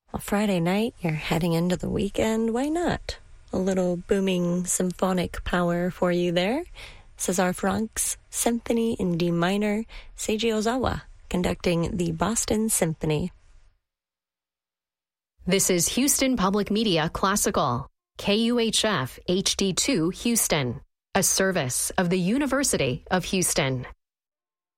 Well, Friday night, you're heading into the weekend. Why not? A little booming symphonic power for you there. Cesar Frank's Symphony in D minor, Seiji Ozawa conducting the Boston Symphony. This is Houston Public Media Classical, KUHF HD2 Houston, a service of the University of Houston.